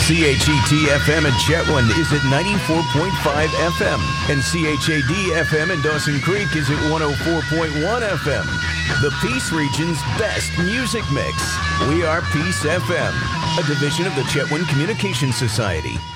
CHET-FM at Chetwynd is at 94.5 FM, and CHAD-FM in Dawson Creek is at 104.1 FM. The Peace Region's best music mix. We are Peace FM, a division of the Chetwynd Communications Society.